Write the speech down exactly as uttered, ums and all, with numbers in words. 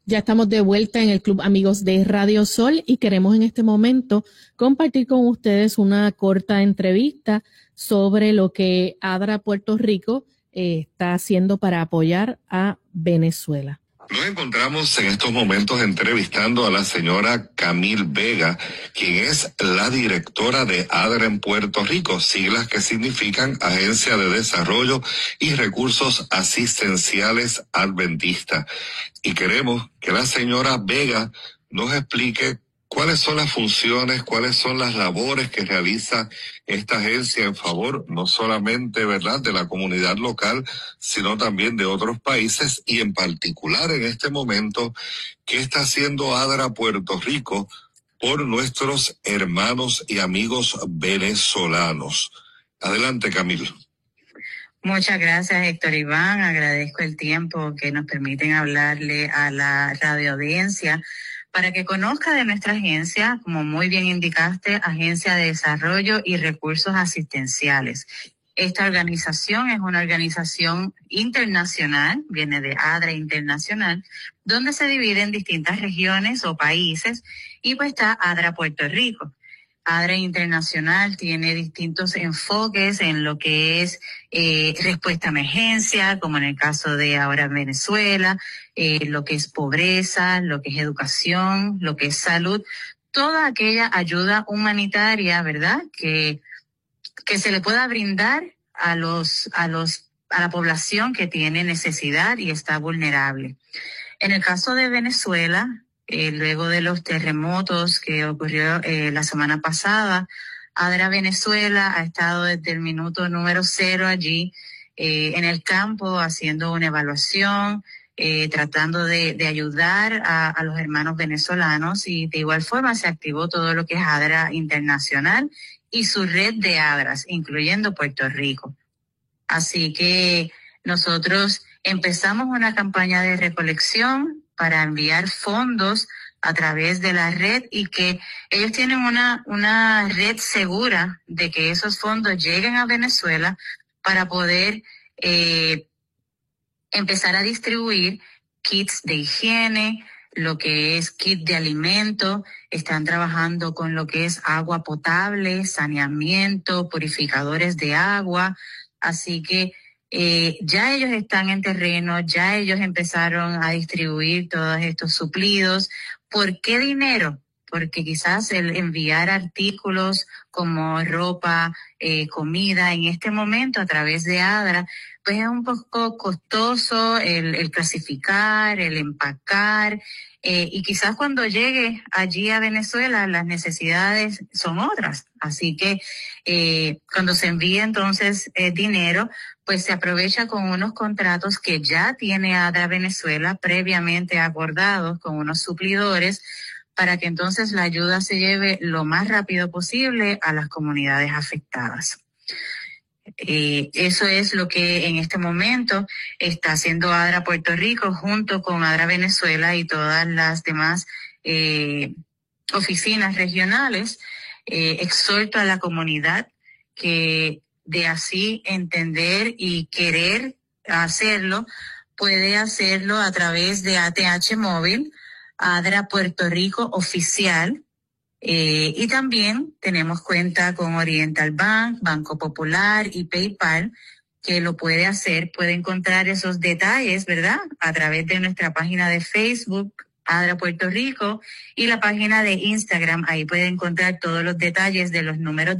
Ya estamos de vuelta en el Club Amigos de Radio Sol y queremos en este momento compartir con ustedes una corta entrevista sobre lo que ADRA Puerto Rico eh, está haciendo para apoyar a Venezuela. Nos encontramos en estos momentos entrevistando a la señora Camil Vega, quien es la directora de ADRA en Puerto Rico, siglas que significan Agencia de Desarrollo y Recursos Asistenciales Adventista. Y queremos que la señora Vega nos explique cuáles son las funciones, cuáles son las labores que realiza esta agencia en favor no solamente, ¿verdad?, de la comunidad local, sino también de otros países, y en particular en este momento, qué está haciendo ADRA Puerto Rico por nuestros hermanos y amigos venezolanos. Adelante, Camilo. Muchas gracias, Héctor Iván. Agradezco el tiempo que nos permiten hablarle a la radio audiencia para que conozca de nuestra agencia, como muy bien indicaste, Agencia de Desarrollo y Recursos Asistenciales. Esta organización es una organización internacional, viene de ADRA Internacional, donde se divide en distintas regiones o países, y pues está ADRA Puerto Rico. ADRA Internacional tiene distintos enfoques en lo que es eh, respuesta a emergencia, como en el caso de ahora en Venezuela, eh, lo que es pobreza, lo que es educación, lo que es salud, toda aquella ayuda humanitaria, ¿verdad?, que que se le pueda brindar a los a los a la población que tiene necesidad y está vulnerable. En el caso de Venezuela, Eh, luego de los terremotos que ocurrió eh, la semana pasada, ADRA Venezuela ha estado desde el minuto número cero allí eh, en el campo haciendo una evaluación, eh, tratando de, de ayudar a, a los hermanos venezolanos, y de igual forma se activó todo lo que es ADRA Internacional y su red de ADRAs, incluyendo Puerto Rico. Así que nosotros empezamos una campaña de recolección para enviar fondos a través de la red, y que ellos tienen una, una red segura de que esos fondos lleguen a Venezuela para poder eh, empezar a distribuir kits de higiene, lo que es kit de alimento. Están trabajando con lo que es agua potable, saneamiento, purificadores de agua. Así que Eh, ya ellos están en terreno, ya ellos empezaron a distribuir todos estos suplidos. ¿Por qué dinero? Porque quizás el enviar artículos como ropa, eh, comida en este momento a través de ADRA, pues es un poco costoso el, el clasificar, el empacar, eh, y quizás cuando llegue allí a Venezuela las necesidades son otras. Así que eh, cuando se envía entonces eh, dinero, pues se aprovecha con unos contratos que ya tiene ADRA Venezuela previamente acordados con unos suplidores, para que entonces la ayuda se lleve lo más rápido posible a las comunidades afectadas. Eh, eso es lo que en este momento está haciendo ADRA Puerto Rico junto con ADRA Venezuela y todas las demás eh, oficinas regionales. Eh, exhorto a la comunidad que, de así entender y querer hacerlo, puede hacerlo a través de A T H Móvil, ADRA Puerto Rico Oficial, eh, y también tenemos cuenta con Oriental Bank, Banco Popular y PayPal, que lo puede hacer. Puede encontrar esos detalles, ¿verdad?, a través de nuestra página de Facebook, ADRA Puerto Rico, y la página de Instagram. Ahí puede encontrar todos los detalles de los números